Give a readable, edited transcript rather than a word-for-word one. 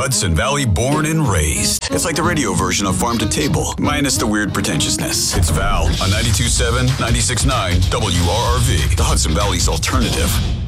Hudson Valley born and raised. It's like the radio version of Farm to Table, minus the weird pretentiousness. It's Val on 92.7, 96.9 WRRV, the Hudson Valley's alternative.